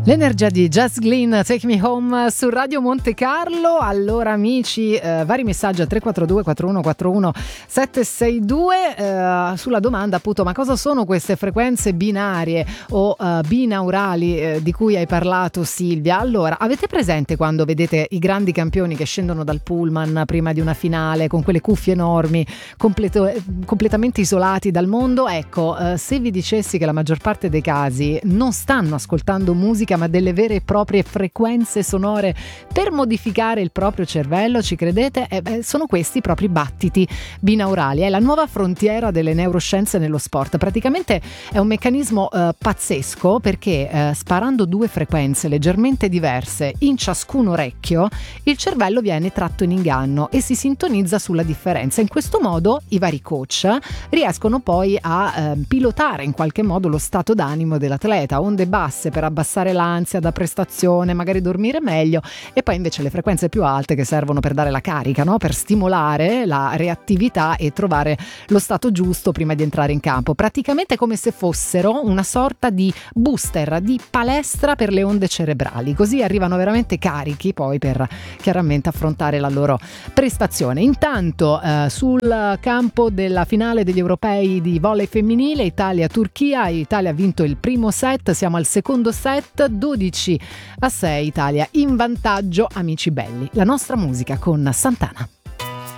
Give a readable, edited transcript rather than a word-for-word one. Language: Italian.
L'energia di Jess Glynn, Take Me Home su Radio Monte Carlo. Allora amici, vari messaggi a 342 4141 762 sulla domanda appunto: ma cosa sono queste frequenze binarie o binaurali di cui hai parlato, Silvia? Allora, avete presente quando vedete i grandi campioni che scendono dal pullman prima di una finale con quelle cuffie enormi, completamente isolati dal mondo? Ecco, se vi dicessi che la maggior parte dei casi non stanno ascoltando musica ma delle vere e proprie frequenze sonore per modificare il proprio cervello, ci credete? Sono questi propri battiti binaurali. È la nuova frontiera delle neuroscienze nello sport. Praticamente è un meccanismo pazzesco, perché sparando due frequenze leggermente diverse in ciascun orecchio, il cervello viene tratto in inganno e si sintonizza sulla differenza. In questo modo i vari coach riescono poi a pilotare in qualche modo lo stato d'animo dell'atleta, onde basse per abbassare l'ansia da prestazione, magari dormire meglio, e poi invece le frequenze più alte che servono per dare la carica, no? Per stimolare la reattività e trovare lo stato giusto prima di entrare in campo. Praticamente come se fossero una sorta di booster, di palestra per le onde cerebrali, così arrivano veramente carichi poi per chiaramente affrontare la loro prestazione. Intanto sul campo della finale degli europei di volley femminile, Italia-Turchia, Italia ha vinto il primo set, siamo al secondo set, 12-6, Italia in vantaggio. Amici belli, la nostra musica con Santana.